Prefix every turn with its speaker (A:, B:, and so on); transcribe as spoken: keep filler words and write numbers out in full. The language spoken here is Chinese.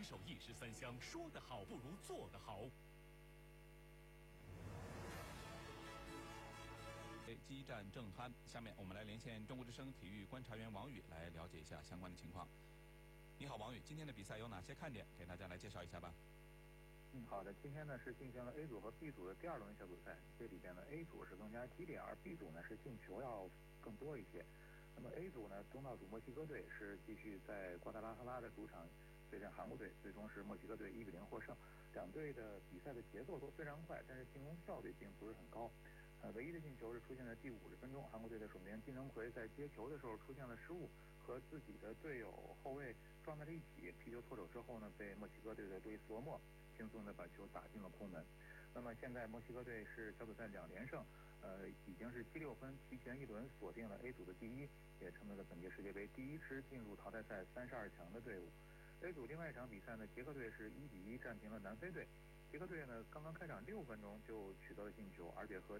A: 防守一时三香，说得好不如做得好。
B: 激战正酣，下面我们来连线中国之声体育观察员王宇来了解一下相关的情况。你好，王宇，今天的比赛有哪些看点？给大家来介绍一下吧。
C: 嗯，好的。今天呢是进行了 A 组和 B 组的第二轮小组赛，这里边呢 A 组是更加激烈，而 B 组呢是进球要更多一些。那么 A 组呢，东道主墨西哥队是继续在瓜达拉哈拉的主场对阵韩国队，最终是墨西哥队一比零获胜。两队的比赛的节奏都非常快，但是进攻效率并不是很高。呃，唯一的进球是出现在第五十分钟，韩国队的守门员金能奎在接球的时候出现了失误，和自己的队友后卫撞在了一起，皮球脱手之后呢，被墨西哥队的路易斯罗莫轻松的把球打进了空门。那么现在墨西哥队是小组赛两连胜，呃，已经是积六分，提前一轮锁定了 A 组的第一，也成为了本届世界杯第一支进入淘汰赛三十二强的队伍。A 组另外一场比赛呢，捷克队是一比一战平了南非队。捷克队呢，刚刚开场六分钟就取得了进球，而且和